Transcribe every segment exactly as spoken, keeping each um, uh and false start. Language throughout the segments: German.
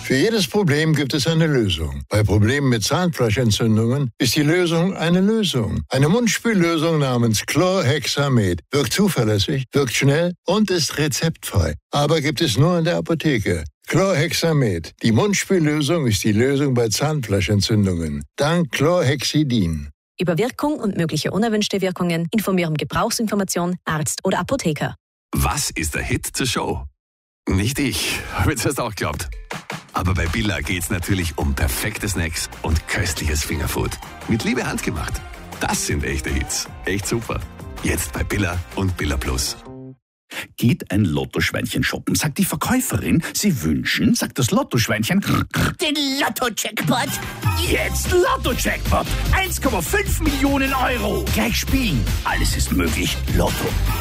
Für jedes Problem gibt es eine Lösung. Bei Problemen mit Zahnfleischentzündungen ist die Lösung eine Lösung. Eine Mundspüllösung namens Chlorhexamed wirkt zuverlässig, wirkt schnell und ist rezeptfrei. Aber gibt es nur in der Apotheke. Chlorhexamed. Die Mundspüllösung ist die Lösung bei Zahnfleischentzündungen. Dank Chlorhexidin. Über Wirkung und mögliche unerwünschte Wirkungen informieren Gebrauchsinformation, Arzt oder Apotheker. Was ist der Hit zur Show? Nicht ich, habe jetzt erst auch geglaubt. Aber bei Billa geht's natürlich um perfekte Snacks und köstliches Fingerfood. Mit Liebe handgemacht. Das sind echte Hits. Echt super. Jetzt bei Billa und Billa Plus. Geht ein Lottoschweinchen shoppen, sagt die Verkäuferin, Sie wünschen, sagt das Lottoschweinchen, den Lotto-Jackpot. Jetzt Lotto-Jackpot, eins Komma fünf Millionen Euro. Gleich spielen, alles ist möglich, Lotto.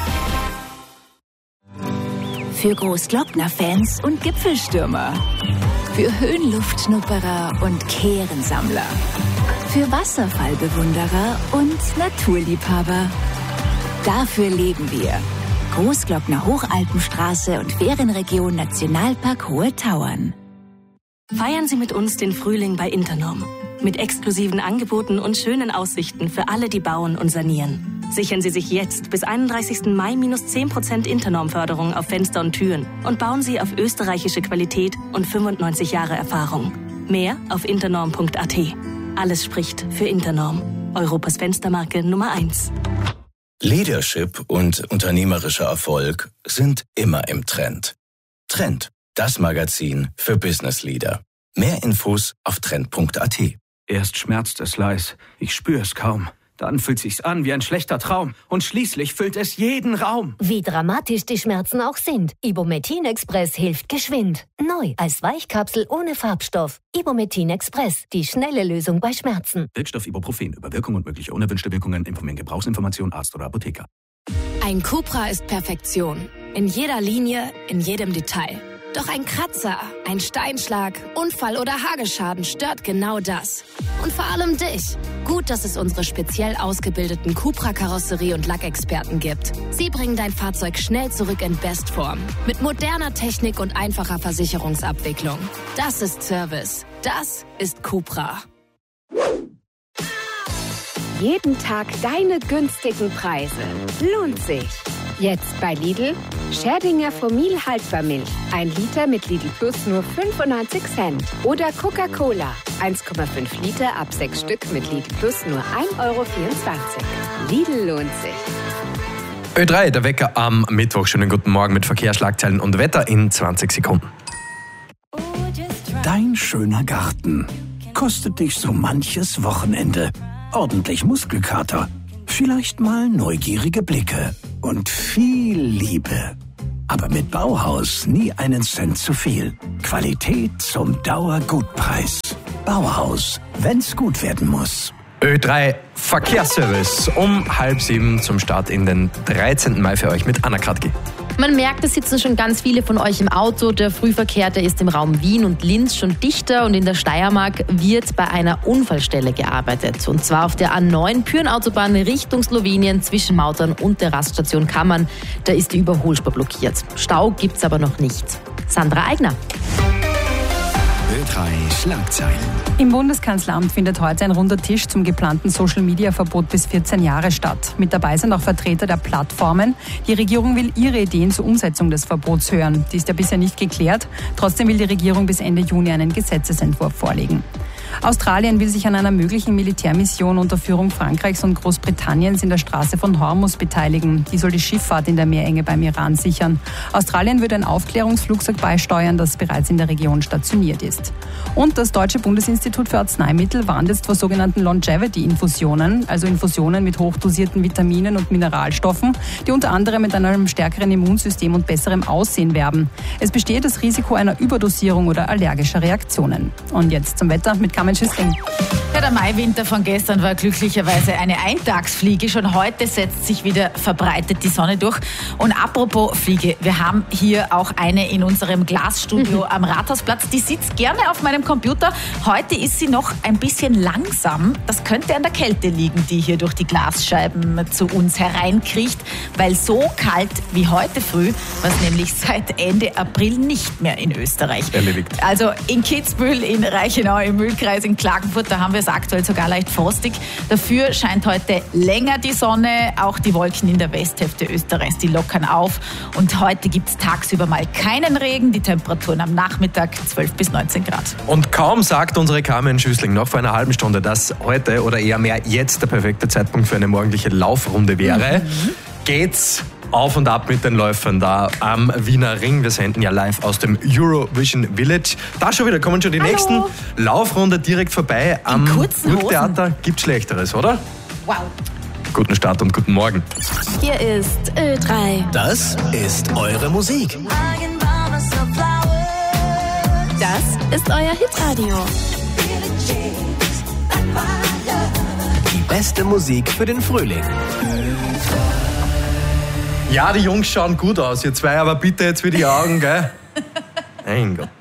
Für Großglockner-Fans und Gipfelstürmer. Für Höhenluftschnupperer und Kehrensammler. Für Wasserfallbewunderer und Naturliebhaber. Dafür leben wir. Großglockner Hochalpenstraße und Ferienregion Nationalpark Hohe Tauern. Feiern Sie mit uns den Frühling bei Internorm. Mit exklusiven Angeboten und schönen Aussichten für alle, die bauen und sanieren. Sichern Sie sich jetzt bis einunddreißigsten Mai minus zehn Prozent Internorm-Förderung auf Fenster und Türen und bauen Sie auf österreichische Qualität und fünfundneunzig Jahre Erfahrung. Mehr auf internorm punkt a t. Alles spricht für Internorm. Europas Fenstermarke Nummer eins. Leadership und unternehmerischer Erfolg sind immer im Trend. Trend, das Magazin für Business Leader. Mehr Infos auf trend punkt a t. Erst schmerzt es leis, ich spüre es kaum. Dann fühlt sich's an wie ein schlechter Traum. Und schließlich füllt es jeden Raum. Wie dramatisch die Schmerzen auch sind. Ibumetin Express hilft geschwind. Neu als Weichkapsel ohne Farbstoff. Ibumetin Express, die schnelle Lösung bei Schmerzen. Wirkstoff Ibuprofen. Über Wirkung und mögliche unerwünschte Wirkungen informieren Gebrauchsinformation, Arzt oder Apotheker. Ein Cupra ist Perfektion. In jeder Linie, in jedem Detail. Doch ein Kratzer, ein Steinschlag, Unfall oder Hagelschaden stört genau das. Und vor allem dich. Gut, dass es unsere speziell ausgebildeten Cupra-Karosserie- und Lackexperten gibt. Sie bringen dein Fahrzeug schnell zurück in Bestform. Mit moderner Technik und einfacher Versicherungsabwicklung. Das ist Service. Das ist Cupra. Jeden Tag deine günstigen Preise. Lohnt sich. Jetzt bei Lidl, Scherdinger Fomil Haltbarmilch. Ein Liter mit Lidl Plus nur fünfundneunzig Cent. Oder Coca-Cola, eins Komma fünf Liter ab sechs Stück mit Lidl Plus nur ein Euro vierundzwanzig. Lidl lohnt sich. Ö drei, der Wecker am Mittwoch. Schönen guten Morgen mit Verkehrsschlagzeilen und Wetter in zwanzig Sekunden. Dein schöner Garten kostet dich so manches Wochenende. Ordentlich Muskelkater, vielleicht mal neugierige Blicke und viel Liebe. Aber mit Bauhaus nie einen Cent zu viel. Qualität zum Dauergutpreis. Bauhaus, wenn's gut werden muss. Ö drei Verkehrsservice um halb sieben zum Start in den dreizehnten Mai für euch mit Anna Kratki. Man merkt, es sitzen schon ganz viele von euch im Auto. Der Frühverkehr, der ist im Raum Wien und Linz schon dichter und in der Steiermark wird bei einer Unfallstelle gearbeitet. Und zwar auf der A neun Pyhrn-Autobahn Richtung Slowenien zwischen Mautern und der Raststation Kammern. Da ist die Überholspur blockiert. Stau gibt's aber noch nicht. Sandra Eigner. Ö drei Schlagzeilen. Im Bundeskanzleramt findet heute ein runder Tisch zum geplanten Social-Media-Verbot bis vierzehn Jahre statt. Mit dabei sind auch Vertreter der Plattformen. Die Regierung will ihre Ideen zur Umsetzung des Verbots hören. Die ist ja bisher nicht geklärt. Trotzdem will die Regierung bis Ende Juni einen Gesetzesentwurf vorlegen. Australien will sich an einer möglichen Militärmission unter Führung Frankreichs und Großbritanniens in der Straße von Hormuz beteiligen. Die soll die Schifffahrt in der Meerenge beim Iran sichern. Australien würde ein Aufklärungsflugzeug beisteuern, das bereits in der Region stationiert ist. Und das Deutsche Bundesinstitut für Arzneimittel warnt jetzt vor sogenannten Longevity-Infusionen, also Infusionen mit hochdosierten Vitaminen und Mineralstoffen, die unter anderem mit einem stärkeren Immunsystem und besserem Aussehen werben. Es besteht das Risiko einer Überdosierung oder allergischer Reaktionen. Und jetzt zum Wetter mit Carmen Schüssling. Ja, der Maiwinter von gestern war glücklicherweise eine Eintagsfliege. Schon heute setzt sich wieder verbreitet die Sonne durch. Und apropos Fliege, wir haben hier auch eine in unserem Glasstudio am Rathausplatz. Die sitzt gern gerne auf meinem Computer. Heute ist sie noch ein bisschen langsam. Das könnte an der Kälte liegen, die hier durch die Glasscheiben zu uns hereinkriecht, weil so kalt wie heute früh, was nämlich seit Ende April nicht mehr in Österreich. Erledigt. Also in Kitzbühel, in Reichenau, im Mühlkreis, in Klagenfurt, da haben wir es aktuell sogar leicht frostig. Dafür scheint heute länger die Sonne. Auch die Wolken in der Westhälfte Österreichs, die lockern auf. Und heute gibt es tagsüber mal keinen Regen. Die Temperaturen am Nachmittag zwölf bis neunzehn Grad. Und kaum sagt unsere Carmen Schüssling noch vor einer halben Stunde, dass heute oder eher mehr jetzt der perfekte Zeitpunkt für eine morgendliche Laufrunde wäre, mhm. geht's auf und ab mit den Läufern da am Wiener Ring. Wir senden ja live aus dem Eurovision Village. Da schon wieder kommen schon die Hallo. nächsten. Laufrunde direkt vorbei. In am kurzen Burgtheater gibt's Schlechteres, oder? Wow. Guten Start und guten Morgen. Hier ist Ö drei. Das ist eure Musik. Das ist euer Hitradio. Die beste Musik für den Frühling. Ja, die Jungs schauen gut aus, ihr zwei, aber bitte jetzt für die Augen, gell? Mein Gott.